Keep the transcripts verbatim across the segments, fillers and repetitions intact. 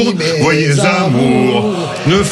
Voyez amour, ne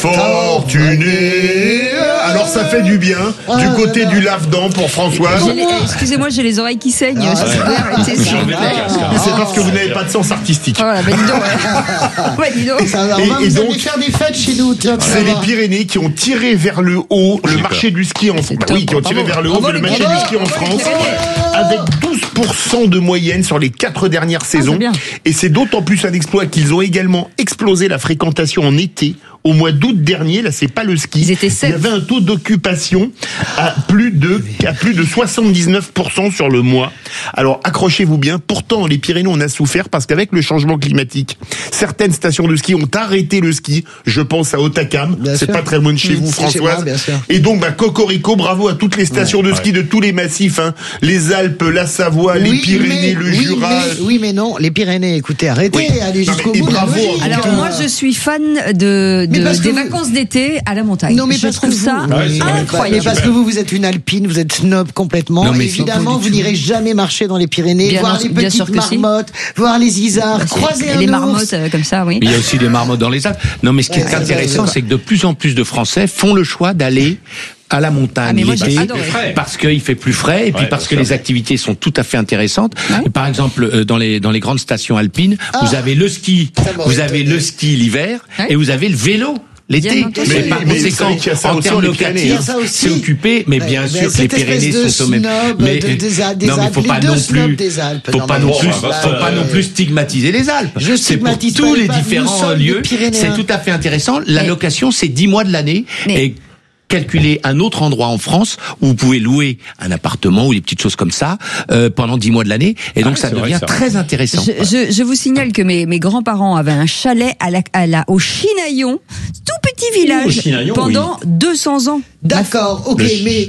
fortuné. Alors ça fait du bien du côté du lave-dents pour Françoise. Les, excusez-moi, j'ai les oreilles qui saignent. Ah, ouais. Arrêtez, s'il vous plaît. C'est parce que vous n'avez pas de sens artistique. Voilà, ben dis donc. Ouais. Ouais, dis donc. Ça, alors, et, et donc, faire des fêtes chez nous. Tiens, c'est les Pyrénées qui ont tiré vers le haut le marché du ski en France. Bah oui, qui ont tiré vers le haut le marché du ski en France, avec douze pour cent de moyenne sur les quatre dernières saisons. Ah, et c'est d'autant plus un exploit qu'ils ont également explosé la fréquentation en été. Au mois d'août dernier, là, c'est pas le ski. Ils étaient sept. Il y avait un taux d'occupation à plus de, à plus de soixante-dix-neuf pour cent sur le mois. Alors, accrochez-vous bien. Pourtant, les Pyrénées, on a souffert parce qu'avec le changement climatique, certaines stations de ski ont arrêté le ski. Je pense à Otakam. Bien c'est sûr. Pas très loin de chez mmh, vous, Françoise. Moi, et donc, bah, cocorico, bravo à toutes les stations ouais, de ski ouais. de tous les massifs, hein. Les Alpes, la Savoie, oui, les Pyrénées, mais, le oui, Jura. Mais, oui, mais non, les Pyrénées, écoutez, arrêtez, oui. allez jusqu'au bout. Bravo. Alors, euh... moi, je suis fan de, de des vous... vacances d'été à la montagne. Non, mais je trouve ça vous... incroyable. Mais parce que vous, vous êtes une alpine, vous êtes snob complètement. Non, mais évidemment, vous n'irez jamais marcher dans les Pyrénées, bien voir non, les petites marmottes, si. voir les isards, bah, croiser un les ours. marmottes euh, comme ça, oui. Il y a aussi des marmottes dans les Alpes. Non, mais ce qui est ouais, intéressant, c'est que de plus en plus de Français font le choix d'aller à la montagne ah, l'été parce qu'il fait plus frais et puis ouais, parce que les activités sont tout à fait intéressantes. Ouais. Et par exemple, euh, dans les dans les grandes stations alpines, ah, vous avez le ski, vous avez le ski l'hiver ouais. et vous avez le vélo. L'été, mais, mais par mais conséquent, en termes locatifs, c'est occupé, mais bien mais, sûr mais que les Pyrénées sont au même. Mais de, de, de, non, mais faut pas non plus, faut non, pas non plus, faut euh, pas non plus stigmatiser les Alpes. Je c'est pour tous les différents lieux. C'est tout à fait intéressant. La location, c'est dix mois de l'année et calculer un autre endroit en France où vous pouvez louer un appartement ou des petites choses comme ça euh, pendant dix mois de l'année et donc ah, ça devient vrai, très intéressant. Je, je, je vous signale que mes, mes grands-parents avaient un chalet à la, à la, au Chinaillon, tout petit village, Ouh, pendant oui. deux cents ans. D'accord, ok, le mais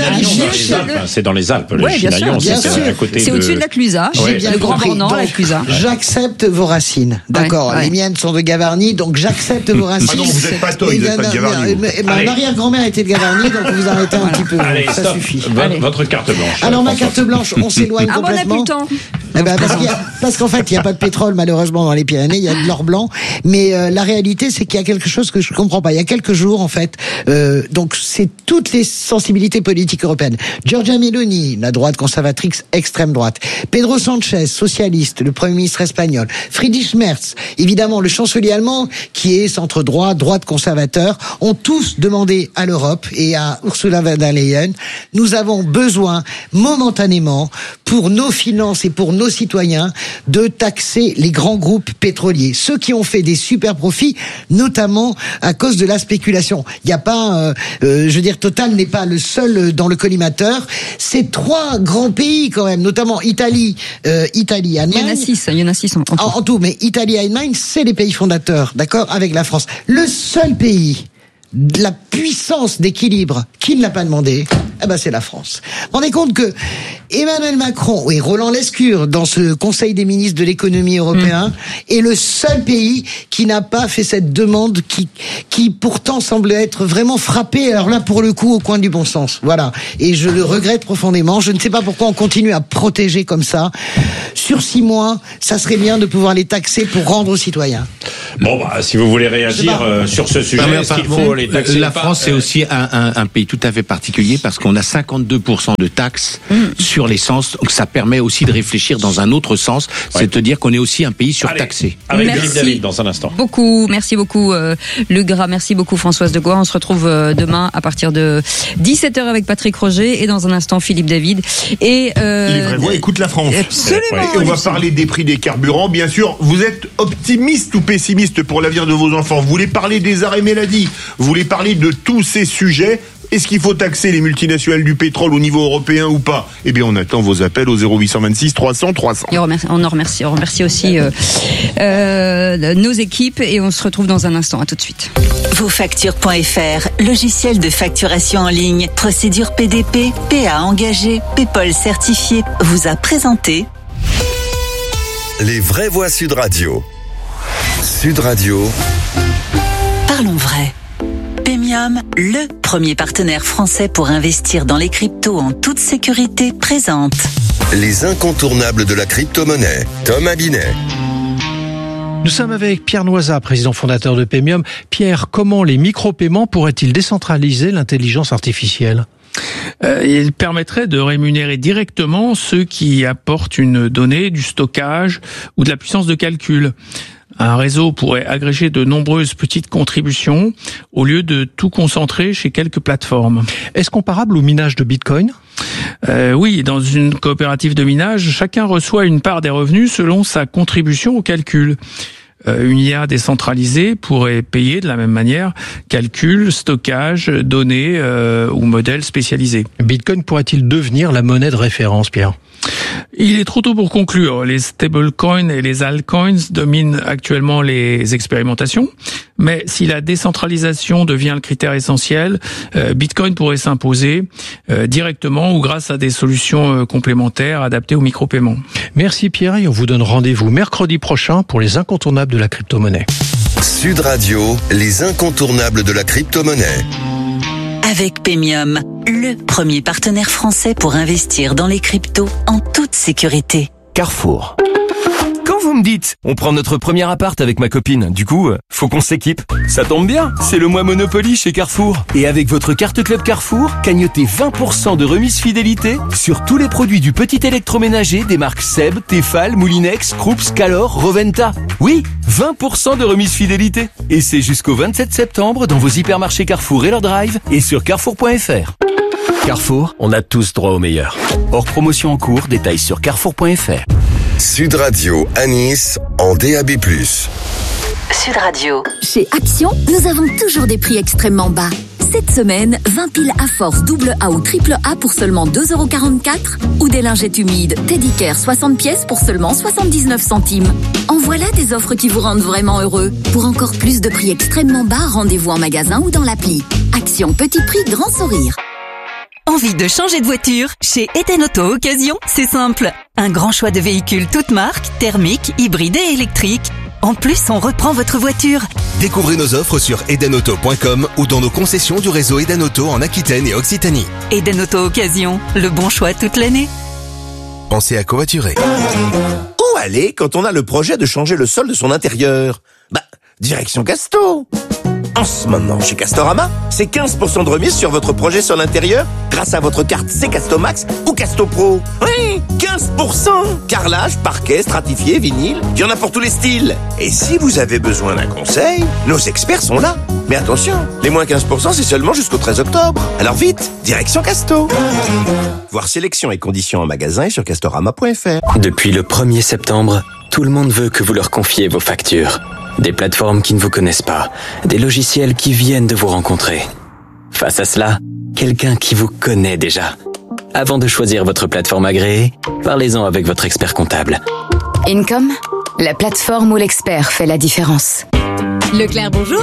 c'est dans les Alpes. Le ouais, Chinaillon, c'est à côté. C'est de... au-dessus de la Clusaz. J'ai bien le Grand Bornand, la Clusaz. J'accepte vos racines. D'accord, ouais, ouais. Les miennes sont de Gavarnie, donc j'accepte vos racines. Ah non, vous n'êtes pas Toy, vous n'êtes pas de Gavarnie. Mon arrière-grand-mère était de Gavarnie, donc vous arrêtez un petit peu. Allez, ça stop. suffit. Allez. Votre carte blanche. Alors ma carte blanche, on s'éloigne ah, complètement. On n'a plus le temps. Eh ben, parce, qu'il y a, parce qu'en fait, il n'y a pas de pétrole malheureusement dans les Pyrénées, il y a de l'or blanc. Mais euh, la réalité, c'est qu'il y a quelque chose que je ne comprends pas. Il y a quelques jours, en fait, euh, donc c'est toutes les sensibilités politiques européennes. Giorgia Meloni, la droite conservatrice extrême droite. Pedro Sanchez, socialiste, le Premier ministre espagnol. Friedrich Merz, évidemment le chancelier allemand, qui est centre droit, droite conservateur, ont tous demandé à l'Europe et à Ursula von der Leyen, nous avons besoin momentanément pour nos finances et pour nos citoyens de taxer les grands groupes pétroliers, ceux qui ont fait des super profits, notamment à cause de la spéculation. Il n'y a pas, euh, euh, je veux dire, Total n'est pas le seul dans le collimateur. C'est trois grands pays quand même, notamment Italie, euh, Italie, Allemagne. Il y en a six, il y en a six en, en tout. En, en tout, mais Italie, Allemagne, c'est les pays fondateurs, d'accord, avec la France. Le seul pays de la puissance d'équilibre qui ne l'a pas demandé, eh ben c'est la France. Vous vous rendez compte que Emmanuel Macron et Roland Lescure, dans ce Conseil des ministres de l'économie européen, mmh. est le seul pays qui n'a pas fait cette demande qui, qui pourtant semble être vraiment frappée, alors là pour le coup au coin du bon sens. Voilà. Et je le regrette profondément. Je ne sais pas pourquoi on continue à protéger comme ça. Sur six mois, ça serait bien de pouvoir les taxer pour rendre aux citoyens. Bon, bah, si vous voulez réagir euh, sur ce sujet, est-ce qu'il faut les taxer? La France, c'est aussi un, un, un pays tout à fait particulier parce qu'on a cinquante-deux pour cent de taxes mmh. sur l'essence. Donc ça permet aussi de réfléchir dans un autre sens, ouais. c'est de dire qu'on est aussi un pays surtaxé. Allez, avec Philippe David dans un instant. Beaucoup, merci beaucoup euh, Le Gras, merci beaucoup Françoise de Gois. On se retrouve euh, demain à partir de dix-sept heures avec Patrick Roger et dans un instant Philippe David. Et euh, les vraies voix écoutent la France. Absolument. Et on va parler des prix des carburants. Bien sûr, vous êtes optimiste ou pessimiste pour l'avenir de vos enfants. Vous voulez parler des arrêts maladie. Vous voulez parler de tous ces sujets. Est-ce qu'il faut taxer les multinationales du pétrole au niveau européen ou pas? Eh bien, on attend vos appels au zéro huit cent vingt-six trois cents trois cents. Et on, remercie, on en remercie, on remercie aussi euh, euh, nos équipes et on se retrouve dans un instant. À tout de suite. Vos factures point f r, logiciel de facturation en ligne, procédure P D P, P A engagé, PayPal certifié, vous a présenté Les vraies voix Sud Radio. Sud Radio. Parlons vrai. Paymium, le premier partenaire français pour investir dans les cryptos en toute sécurité, présente Les incontournables de la crypto-monnaie. Tom Abinet. Nous sommes avec Pierre Noisat, président fondateur de Pemium. Pierre, comment les micro-paiements pourraient-ils décentraliser l'intelligence artificielle ? Euh, il permettrait de rémunérer directement ceux qui apportent une donnée, du stockage ou de la puissance de calcul. Un réseau pourrait agréger de nombreuses petites contributions au lieu de tout concentrer chez quelques plateformes. Est-ce comparable au minage de Bitcoin ? Euh, oui, dans une coopérative de minage, chacun reçoit une part des revenus selon sa contribution au calcul. Euh, une I A décentralisée pourrait payer de la même manière calcul, stockage, données euh, ou modèles spécialisés. Bitcoin pourrait-il devenir la monnaie de référence, Pierre ? Il est trop tôt pour conclure. Les stablecoins et les altcoins dominent actuellement les expérimentations. Mais si la décentralisation devient le critère essentiel, euh, Bitcoin pourrait s'imposer euh, directement ou grâce à des solutions euh, complémentaires adaptées aux micro-paiements. Merci Pierre et on vous donne rendez-vous mercredi prochain pour les incontournables de la crypto-monnaie. Sud Radio, les incontournables de la crypto-monnaie. Avec Pemium, le premier partenaire français pour investir dans les cryptos en toute sécurité. Carrefour. Quand vous me dites, on prend notre premier appart avec ma copine, du coup, faut qu'on s'équipe. Ça tombe bien, c'est le mois Monopoly chez Carrefour. Et avec votre carte Club Carrefour, cagnotez vingt pour cent de remise fidélité sur tous les produits du petit électroménager des marques Seb, Tefal, Moulinex, Krups, Calor, Roventa. Oui, vingt pour cent de remise fidélité. Et c'est jusqu'au vingt-sept septembre dans vos hypermarchés Carrefour et leur drive et sur carrefour point f r. Carrefour, on a tous droit au meilleur. Hors promotion en cours, détails sur carrefour point f r. Sud Radio à Nice en D A B plus. Sud Radio. Chez Action, nous avons toujours des prix extrêmement bas. Cette semaine, vingt piles à force double A ou triple A pour seulement deux euros quarante-quatre ou des lingettes humides Teddy Care soixante pièces pour seulement soixante-dix-neuf centimes. En voilà des offres qui vous rendent vraiment heureux. Pour encore plus de prix extrêmement bas, rendez-vous en magasin ou dans l'appli. Action, petit prix, grand sourire. Envie de changer de voiture? Chez Eden Auto Occasion, c'est simple. Un grand choix de véhicules toutes marques, thermiques, hybrides et électriques. En plus, on reprend votre voiture. Découvrez nos offres sur eden auto point com ou dans nos concessions du réseau Eden Auto en Aquitaine et Occitanie. Eden Auto Occasion, le bon choix toute l'année. Pensez à covoiturer. Où aller quand on a le projet de changer le sol de son intérieur? Bah, direction Casto. En ce moment, chez Castorama, c'est quinze pour cent de remise sur votre projet sur l'intérieur grâce à votre carte C Casto Max ou Casto Pro. Oui, quinze pour cent. Carrelage, parquet, stratifié, vinyle, il y en a pour tous les styles. Et si vous avez besoin d'un conseil, nos experts sont là. Mais attention, les moins quinze pour cent, c'est seulement jusqu'au treize octobre. Alors vite, direction Casto. Voir sélection et conditions en magasin et sur castorama point f r. Depuis le premier septembre, tout le monde veut que vous leur confiez vos factures. Des plateformes qui ne vous connaissent pas, des logiciels qui viennent de vous rencontrer. Face à cela, quelqu'un qui vous connaît déjà. Avant de choisir votre plateforme agréée, parlez-en avec votre expert comptable. Income, la plateforme où l'expert fait la différence. Leclerc, bonjour.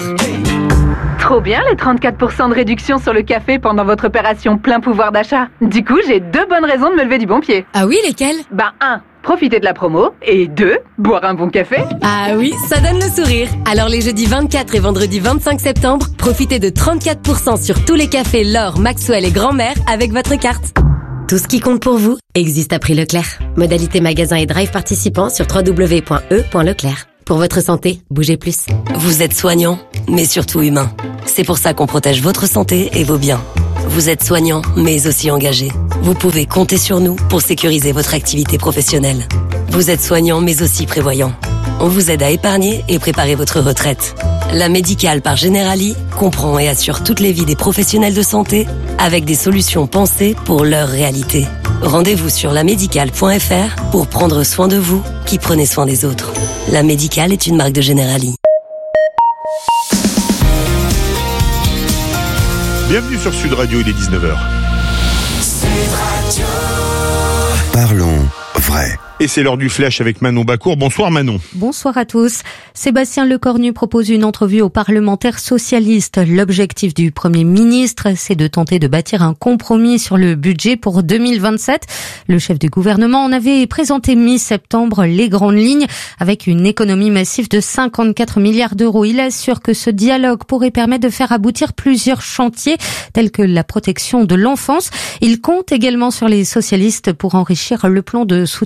Trop bien les trente-quatre pour cent de réduction sur le café pendant votre opération plein pouvoir d'achat. Du coup, j'ai deux bonnes raisons de me lever du bon pied. Ah oui, lesquelles? Bah un, profiter de la promo. Et deux, boire un bon café. Ah oui, ça donne le sourire. Alors les jeudis vingt-quatre et vendredi vingt-cinq septembre, profitez de trente-quatre pour cent sur tous les cafés L'Or, Maxwell et Grand-Mère avec votre carte. Tout ce qui compte pour vous existe à prix Leclerc. Modalité magasin et drive participants sur w w w point e point leclerc. Pour votre santé, bougez plus. Vous êtes soignant, mais surtout humain. C'est pour ça qu'on protège votre santé et vos biens. Vous êtes soignant, mais aussi engagé. Vous pouvez compter sur nous pour sécuriser votre activité professionnelle. Vous êtes soignant, mais aussi prévoyant. On vous aide à épargner et préparer votre retraite. La Médicale par Generali comprend et assure toutes les vies des professionnels de santé avec des solutions pensées pour leur réalité. Rendez-vous sur la médicale point f r pour prendre soin de vous qui prenez soin des autres. La Médicale est une marque de Generali. Bienvenue sur Sud Radio, il est dix-neuf heures. Parlons vrai. Et c'est l'heure du flash avec Manon Bacour. Bonsoir Manon. Bonsoir à tous. Sébastien Lecornu propose une entrevue aux parlementaires socialistes. L'objectif du Premier ministre, c'est de tenter de bâtir un compromis sur le budget pour deux mille vingt-sept. Le chef du gouvernement en avait présenté mi-septembre les grandes lignes avec une économie massive de cinquante-quatre milliards d'euros. Il assure que ce dialogue pourrait permettre de faire aboutir plusieurs chantiers tels que la protection de l'enfance. Il compte également sur les socialistes pour enrichir le plan de soutien au secteur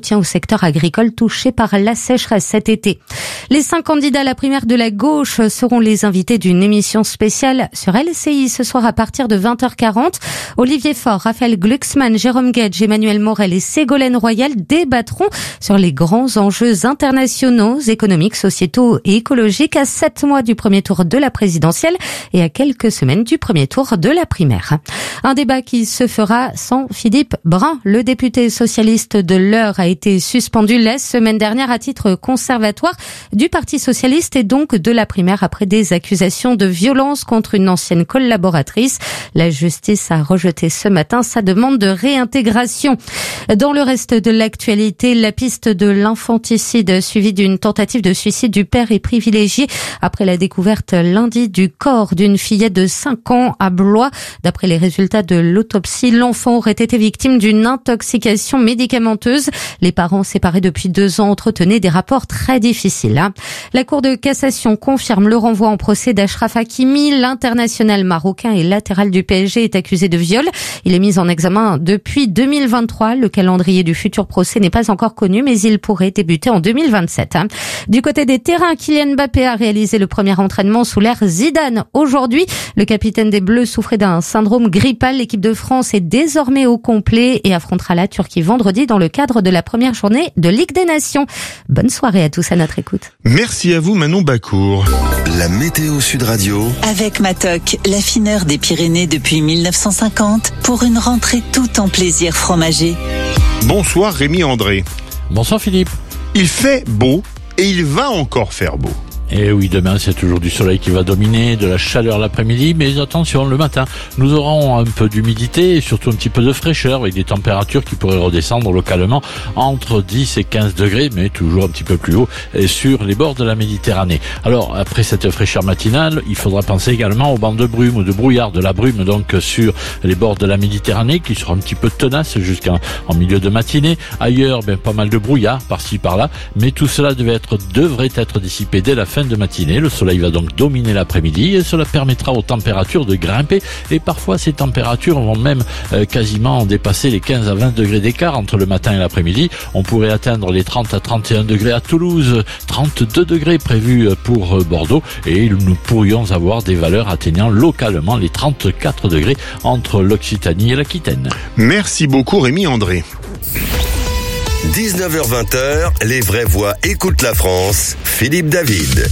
secteur agricole touché par la sécheresse cet été. Les cinq candidats à la primaire de la gauche seront les invités d'une émission spéciale sur L C I ce soir à partir de vingt heures quarante. Olivier Faure, Raphaël Glucksmann, Jérôme Gage, Emmanuel Morel et Ségolène Royal débattront sur les grands enjeux internationaux, économiques, sociétaux et écologiques à sept mois du premier tour de la présidentielle et à quelques semaines du premier tour de la primaire. Un débat qui se fera sans Philippe Brun. Le député socialiste de l'Eure a été suspendu la semaine dernière à titre conservatoire du Parti socialiste et donc de la primaire après des accusations de violence contre une ancienne collaboratrice. La justice a rejeté ce matin sa demande de réintégration. Dans le reste de l'actualité, la piste de l'infanticide suivie d'une tentative de suicide du père est privilégiée après la découverte lundi du corps d'une fillette de cinq ans à Blois. D'après les résultats de l'autopsie, l'enfant aurait été victime d'une intoxication médicamenteuse. Les parents séparés depuis deux ans entretenaient des rapports très difficiles. La Cour de cassation confirme le renvoi en procès d'Achraf Hakimi. L'international marocain et latéral du P S G est accusé de viol. Il est mis en examen depuis deux mille vingt-trois. Le calendrier du futur procès n'est pas encore connu, mais il pourrait débuter en deux mille vingt-sept. Du côté des terrains, Kylian Mbappé a réalisé le premier entraînement sous l'ère Zidane. Aujourd'hui, le capitaine des Bleus souffrait d'un syndrome grippal. L'équipe de France est désormais au complet et affrontera la Turquie vendredi dans le cadre de la première journée de Ligue des Nations. Bonne soirée à tous à notre écoute. Merci à vous Manon Bacour. La météo Sud Radio. Avec Matok, l'affineur des Pyrénées depuis mille neuf cent cinquante, pour une rentrée tout en plaisir fromager. Bonsoir Rémi André. Bonsoir Philippe. Il fait beau et il va encore faire beau. Et oui, demain, c'est toujours du soleil qui va dominer, de la chaleur l'après-midi, mais attention, le matin, nous aurons un peu d'humidité et surtout un petit peu de fraîcheur avec des températures qui pourraient redescendre localement entre dix et quinze degrés, mais toujours un petit peu plus haut et sur les bords de la Méditerranée. Alors, après cette fraîcheur matinale, il faudra penser également aux bandes de brume ou de brouillard, de la brume donc sur les bords de la Méditerranée qui sera un petit peu tenace jusqu'en en milieu de matinée. Ailleurs, ben, pas mal de brouillard par-ci par-là, mais tout cela devait être, devrait être dissipé dès la fin de matinée. Le soleil va donc dominer l'après-midi et cela permettra aux températures de grimper et parfois ces températures vont même euh, quasiment dépasser les quinze à vingt degrés d'écart entre le matin et l'après-midi. On pourrait atteindre les trente à trente et un degrés à Toulouse, trente-deux degrés prévus pour Bordeaux et nous pourrions avoir des valeurs atteignant localement les trente-quatre degrés entre l'Occitanie et l'Aquitaine. Merci beaucoup Rémi André. dix-neuf heures vingt, les vraies voix écoutent la France. Philippe David.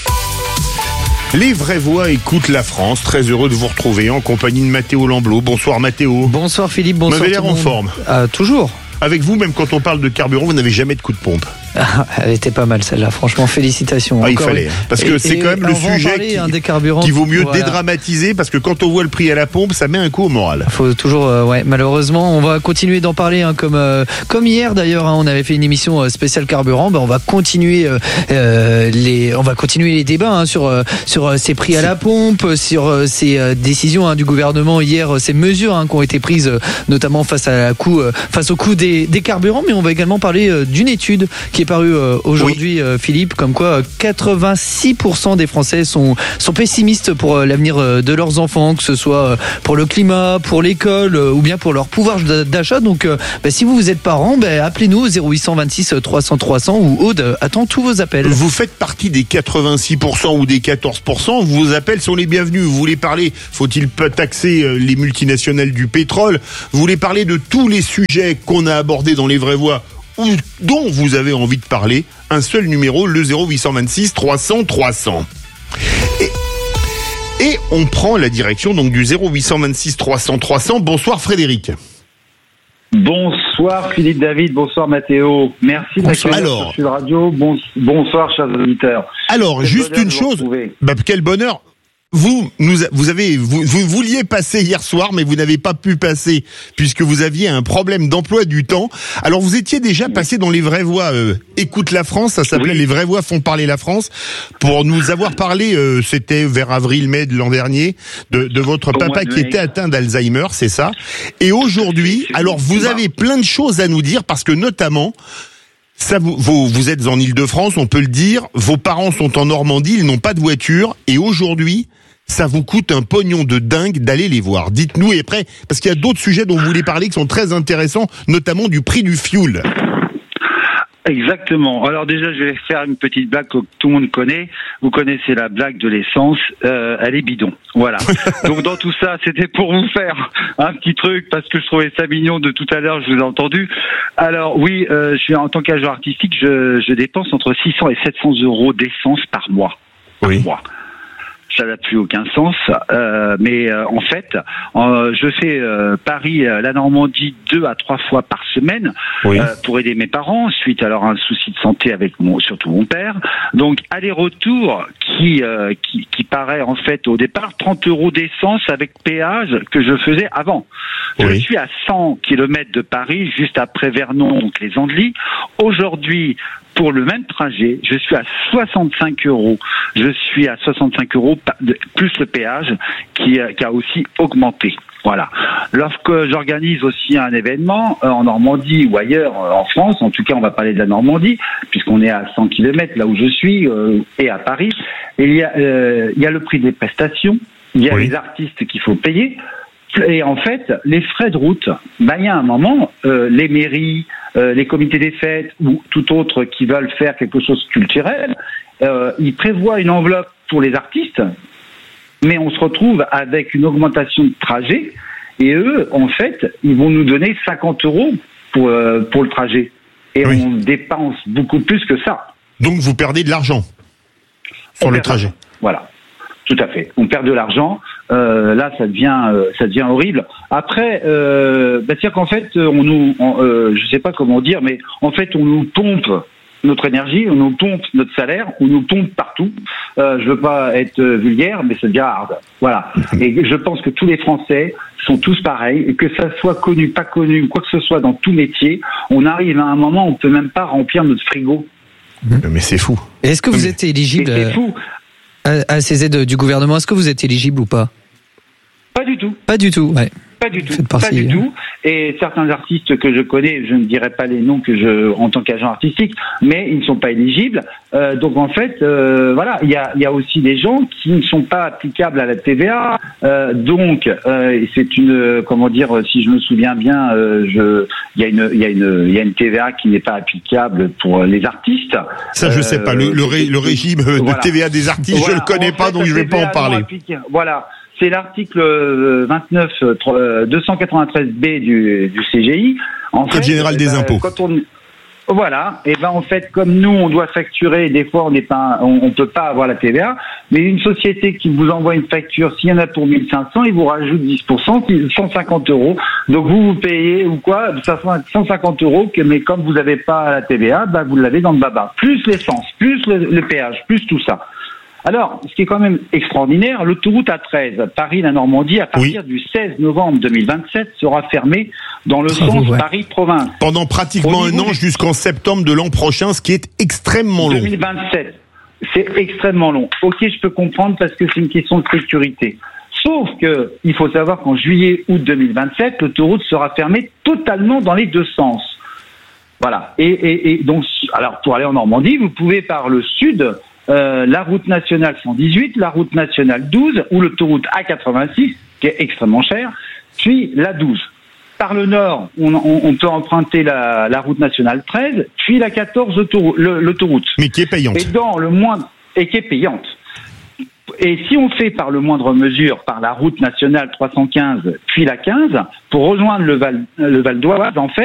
Les vraies voix écoutent la France. Très heureux de vous retrouver en compagnie de Mathéo Lamblot. Bonsoir Mathéo. Bonsoir Philippe, bonsoir. Vous avez l'air en forme. Euh, toujours. Avec vous, même quand on parle de carburant, vous n'avez jamais de coup de pompe. Ah, elle était pas mal celle-là, franchement, félicitations. Ah, il fallait, hein, parce que et, c'est quand même le sujet parler, qui, hein, des carburants, qui vaut mieux voilà. dédramatiser, parce que quand on voit le prix à la pompe, ça met un coup au moral. Faut toujours, euh, ouais, malheureusement, on va continuer d'en parler, hein, comme euh, comme hier d'ailleurs, hein, on avait fait une émission euh, spéciale carburant, ben on va continuer euh, euh, les, on va continuer les débats hein, sur euh, sur euh, ces prix à la pompe, sur euh, ces euh, décisions hein, du gouvernement hier, euh, ces mesures hein, qui ont été prises, euh, notamment face à la coût, euh, face au coût des, des carburants. Mais on va également parler euh, d'une étude qui est parue euh, aujourd'hui, oui. euh, Philippe, comme quoi euh, quatre-vingt-six pour cent des Français sont, sont pessimistes pour euh, l'avenir euh, de leurs enfants, que ce soit euh, pour le climat, pour l'école euh, ou bien pour leur pouvoir d'achat. Donc euh, bah, si vous, vous êtes parents, bah, appelez-nous au zéro huit cent vingt-six trois cents trois cents ou Aude attend tous vos appels. Vous faites partie des quatre-vingt-six pour cent ou des quatorze pour cent, vos appels sont les bienvenus. Vous voulez parler, faut-il pas taxer euh, les multinationales du pétrole? Vous voulez parler de tous les sujets qu'on a abordés dans les vraies voix ou dont vous avez envie de parler, un seul numéro, le zéro huit cent vingt-six trois cents trois cents. Et, et on prend la direction donc du zéro huit cent vingt-six trois cents trois cents. Bonsoir Frédéric. Bonsoir Philippe David, bonsoir Mathéo. Merci d'accueillir sur Sud Radio. Bon, bonsoir chers auditeurs. Alors, quel juste une chose, bah, quel bonheur. Vous, nous, vous avez, vous, vous vouliez passer hier soir, mais vous n'avez pas pu passer puisque vous aviez un problème d'emploi du temps. Alors vous étiez déjà oui. passé dans les vraies voix. Euh, Écoute la France, ça s'appelait oui. Les vraies voix font parler la France. Pour nous avoir parlé, euh, c'était vers avril-mai de l'an dernier, de, de votre Au papa qui était atteint d'Alzheimer, c'est ça. Et aujourd'hui, alors vous avez plein de choses à nous dire parce que notamment. Ça, vous, vous, vous êtes en Île-de-France, on peut le dire. Vos parents sont en Normandie, ils n'ont pas de voiture. Et aujourd'hui, ça vous coûte un pognon de dingue d'aller les voir. Dites-nous, et après, parce qu'il y a d'autres sujets dont vous voulez parler qui sont très intéressants, notamment du prix du fioul. Exactement. Alors déjà, je vais faire une petite blague que tout le monde connaît. Vous connaissez la blague de l'essence, euh, elle est bidon. Voilà. Donc dans tout ça, c'était pour vous faire un petit truc parce que je trouvais ça mignon de tout à l'heure, je vous ai entendu. Alors oui, euh, je suis en tant qu'agent artistique, je, je dépense entre six cents et sept cents euros d'essence par mois. Par oui. mois. Ça n'a plus aucun sens, euh, mais euh, en fait, euh, je fais euh, Paris, euh, la Normandie deux à trois fois par semaine oui. euh, pour aider mes parents suite à leur un souci de santé avec mon, surtout mon père. Donc aller-retour qui, euh, qui qui paraît en fait au départ trente euros d'essence avec péage que je faisais avant. Je oui. suis à cent kilomètres de Paris, juste après Vernon, donc les Andelys. Aujourd'hui, pour le même trajet, je suis à soixante-cinq euros. Je suis à soixante-cinq euros plus le péage qui, qui a aussi augmenté. Voilà. Lorsque j'organise aussi un événement euh, en Normandie ou ailleurs euh, en France, en tout cas on va parler de la Normandie, puisqu'on est à cent kilomètres là où je suis, euh, et à Paris, et il y a, euh, il y a le prix des prestations, il y a oui. les artistes qu'il faut payer. Et en fait, les frais de route, bah, il y a un moment, euh, les mairies, euh, les comités des fêtes ou tout autre qui veulent faire quelque chose de culturel, euh, ils prévoient une enveloppe pour les artistes, mais on se retrouve avec une augmentation de trajet, et eux, en fait, ils vont nous donner cinquante euros pour, euh, pour le trajet. Et oui. on dépense beaucoup plus que ça. Donc vous perdez de l'argent sur on le trajet. Voilà. Tout à fait. On perd de l'argent. Euh, là, ça devient, euh, ça devient horrible. Après, euh, bah, c'est-à-dire qu'en fait, on nous, on, euh, je sais pas comment dire, mais en fait, on nous pompe notre énergie, on nous pompe notre salaire, on nous pompe partout. Euh, je veux pas être vulgaire, mais ça devient hard. Voilà. Et je pense que tous les Français sont tous pareils, et que ça soit connu, pas connu, quoi que ce soit dans tout métier, on arrive à un moment où on peut même pas remplir notre frigo. Mais c'est fou. Et est-ce que vous êtes éligible? C'est fou. À ces aides du gouvernement, est-ce que vous êtes éligible ou pas? Pas du tout. Pas du tout, ouais. Pas du tout. Pas du tout. Et certains artistes que je connais, je ne dirai pas les noms que je, en tant qu'agent artistique, mais ils ne sont pas éligibles. Euh, donc en fait, euh, voilà, il y a, il y a aussi des gens qui ne sont pas applicables à la T V A. Euh, donc euh, c'est une, comment dire, si je me souviens bien, euh, je, il y a une, il y a une, il y a une T V A qui n'est pas applicable pour les artistes. Ça, je euh, sais pas. Le, le, ré, le régime voilà. de T V A des artistes, voilà. je le connais en pas, fait, donc je vais pas en parler. Voilà. C'est l'article vingt-neuf deux cent quatre-vingt-treize B du, du C G I. En Code fait, général des ben, impôts. Quand on, voilà. Et ben en fait, comme nous, on doit facturer. Des fois, on n'est pas, on, on peut pas avoir la T V A. Mais une société qui vous envoie une facture, s'il y en a pour mille cinq cents, il vous rajoute dix pour cent, cent cinquante euros. Donc vous vous payez ou quoi, cent cinquante euros. Mais comme vous n'avez pas la T V A, ben vous l'avez dans le baba. Plus l'essence, plus le, le péage, plus tout ça. Alors, ce qui est quand même extraordinaire, l'autoroute A treize, Paris-la Normandie, à partir oui. du seize novembre deux mille vingt-sept, sera fermée dans le Bravo, sens ouais. Paris-Province. Pendant pratiquement un an, jusqu'en septembre de l'an prochain, ce qui est extrêmement long. deux mille vingt-sept, c'est extrêmement long. Ok, je peux comprendre parce que c'est une question de sécurité. Sauf que, il faut savoir qu'en juillet-août deux mille vingt-sept, l'autoroute sera fermée totalement dans les deux sens. Voilà. Et, et, et donc, alors, pour aller en Normandie, vous pouvez par le sud... Euh, la route nationale cent dix-huit, la route nationale douze ou l'autoroute A quatre-vingt-six, qui est extrêmement chère, puis la douze. Par le nord, on, on, on peut emprunter la, la route nationale treize, puis la quatorze, autoroute, le, l'autoroute. Mais qui est payante. Et dans le moindre, et qui est payante. Et si on fait par le moindre mesure, par la route nationale trois cent quinze, puis la quinze, pour rejoindre le Val, le Val d'Oise, en fait,